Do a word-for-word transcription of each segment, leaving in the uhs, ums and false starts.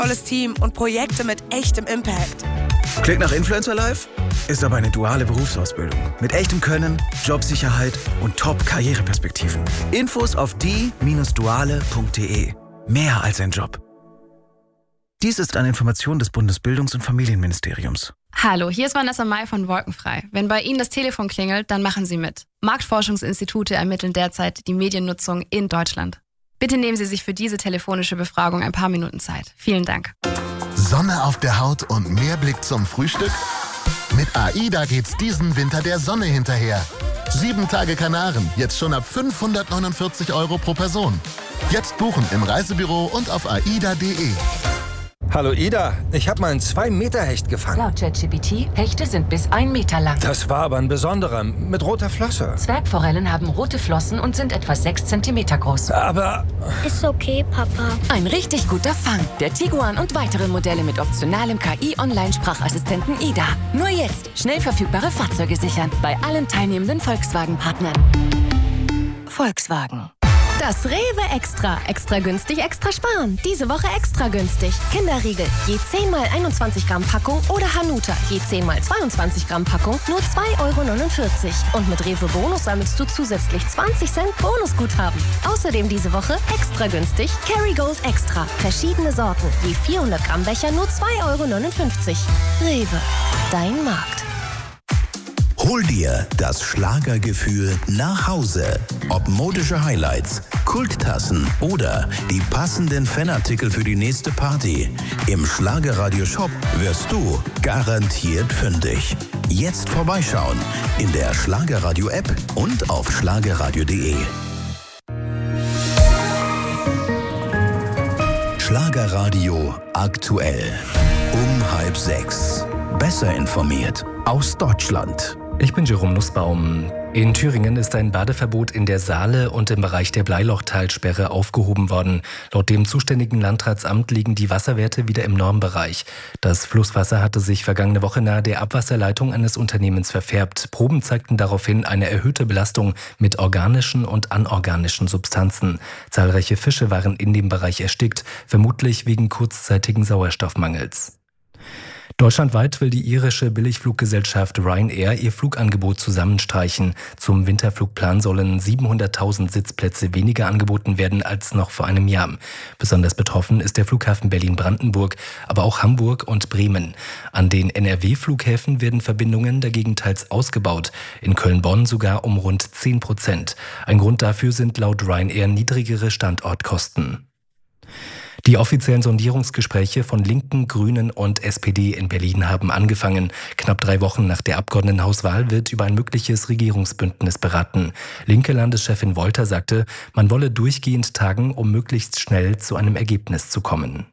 Volles Team und Projekte mit echtem Impact. Klingt nach Influencer Life? Ist aber eine duale Berufsausbildung. Mit echtem Können, Jobsicherheit und Top-Karriereperspektiven. Infos auf die Bindestrich duale Punkt de. Mehr als ein Job. Dies ist eine Information des Bundesbildungs- und Familienministeriums. Hallo, hier ist Vanessa May von Wolkenfrei. Wenn bei Ihnen das Telefon klingelt, dann machen Sie mit. Marktforschungsinstitute ermitteln derzeit die Mediennutzung in Deutschland. Bitte nehmen Sie sich für diese telefonische Befragung ein paar Minuten Zeit. Vielen Dank. Sonne auf der Haut und mehr Blick zum Frühstück? Mit AIDA geht's diesen Winter der Sonne hinterher. Sieben Tage Kanaren, jetzt schon ab fünfhundertneunundvierzig Euro pro Person. Jetzt buchen im Reisebüro und auf aida punkt de. Hallo Ida, ich habe mal einen zwei Meter Hecht gefangen. Laut ChatGPT, Hechte sind bis ein Meter lang. Das war aber ein besonderer, mit roter Flosse. Zwergforellen haben rote Flossen und sind etwa sechs Zentimeter groß. Aber... Ist okay, Papa. Ein richtig guter Fang. Der Tiguan und weitere Modelle mit optionalem K I-Online-Sprachassistenten Ida. Nur jetzt schnell verfügbare Fahrzeuge sichern. Bei allen teilnehmenden Volkswagen-Partnern. Volkswagen. Das Rewe Extra. Extra günstig, extra sparen. Diese Woche extra günstig. Kinderriegel, je zehn mal einundzwanzig Gramm Packung oder Hanuta, je zehn mal zweiundzwanzig Gramm Packung, nur zwei Euro neunundvierzig. Und mit Rewe Bonus sammelst du zusätzlich zwanzig Cent Bonusguthaben. Außerdem diese Woche extra günstig Kerrygold Extra. Verschiedene Sorten, je vierhundert Gramm Becher, nur zwei Euro neunundfünfzig. Rewe, dein Markt. Hol dir das Schlagergefühl nach Hause. Ob modische Highlights, Kulttassen oder die passenden Fanartikel für die nächste Party. Im Schlagerradio-Shop wirst du garantiert fündig. Jetzt vorbeischauen in der Schlagerradio-App und auf schlagerradio punkt de. Schlagerradio aktuell. Um halb sechs. Besser informiert aus Deutschland. Ich bin Jerome Nussbaum. In Thüringen ist ein Badeverbot in der Saale und im Bereich der Bleilochtalsperre aufgehoben worden. Laut dem zuständigen Landratsamt liegen die Wasserwerte wieder im Normbereich. Das Flusswasser hatte sich vergangene Woche nahe der Abwasserleitung eines Unternehmens verfärbt. Proben zeigten daraufhin eine erhöhte Belastung mit organischen und anorganischen Substanzen. Zahlreiche Fische waren in dem Bereich erstickt, vermutlich wegen kurzzeitigen Sauerstoffmangels. Deutschlandweit will die irische Billigfluggesellschaft Ryanair ihr Flugangebot zusammenstreichen. Zum Winterflugplan sollen siebenhunderttausend Sitzplätze weniger angeboten werden als noch vor einem Jahr. Besonders betroffen ist der Flughafen Berlin-Brandenburg, aber auch Hamburg und Bremen. An den N R W-Flughäfen werden Verbindungen dagegen teils ausgebaut, in Köln-Bonn sogar um rund zehn Prozent. Ein Grund dafür sind laut Ryanair niedrigere Standortkosten. Die offiziellen Sondierungsgespräche von Linken, Grünen und S P D in Berlin haben angefangen. Knapp drei Wochen nach der Abgeordnetenhauswahl wird über ein mögliches Regierungsbündnis beraten. Linke Landeschefin Wolter sagte, man wolle durchgehend tagen, um möglichst schnell zu einem Ergebnis zu kommen.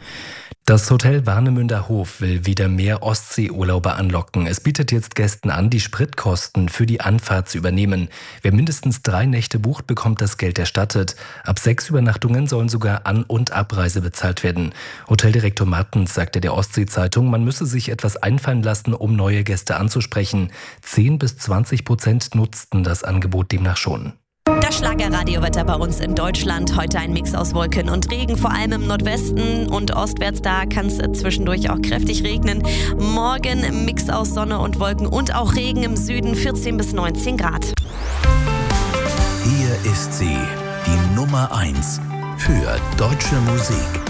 Das Hotel Warnemünder Hof will wieder mehr Ostseeurlauber anlocken. Es bietet jetzt Gästen an, die Spritkosten für die Anfahrt zu übernehmen. Wer mindestens drei Nächte bucht, bekommt das Geld erstattet. Ab sechs Übernachtungen sollen sogar An- und Abreise bezahlt werden. Hoteldirektor Martens sagte der Ostsee-Zeitung, man müsse sich etwas einfallen lassen, um neue Gäste anzusprechen. zehn bis zwanzig Prozent nutzten das Angebot demnach schon. Das Schlagerradiowetter bei uns in Deutschland. Heute ein Mix aus Wolken und Regen, vor allem im Nordwesten und ostwärts. Da kann es zwischendurch auch kräftig regnen. Morgen Mix aus Sonne und Wolken und auch Regen im Süden, vierzehn bis neunzehn Grad. Hier ist sie, die Nummer eins für deutsche Musik.